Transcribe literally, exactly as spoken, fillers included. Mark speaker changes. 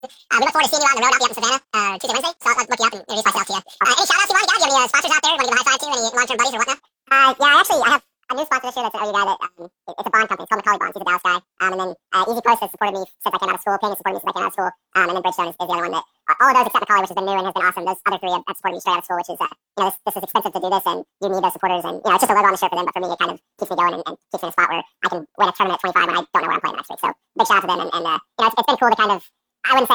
Speaker 1: Uh, we look forward to seeing you on the road. I'll be up in Savannah uh, Tuesday, Wednesday, so I'll, I'll look you up and introduce myself to you. Uh, any shout-outs you want to give? Do you have any uh, sponsors out there you want to give a high five to? Any long-term buddies or whatnot? Uh, yeah, actually, I have a new sponsor this year that's an L U guy that, um, it, it's a bond company. It's called Macaulay Bonds. He's a Dallas guy. Um, and then uh, Easy Post has supported me since I came out of school. Ping has supported me since I came out of school. Um, and then Bridgestone is, is the other one that, uh, all of those except Macaulay, which has been new and has been awesome. Those other three have, have supported me straight out of school, which is, uh, you know, this, this is expensive to do this, and you need those supporters. And, you know, it's just a logo on the shirt for them, but for me, it kind of keeps me going and, and keeps me in a spot where I can win a tournament at twenty-five when I don't know where I'm playing next week. So big shout out to them. And, and uh, you know, it's, it's been cool to kind of, I wouldn't say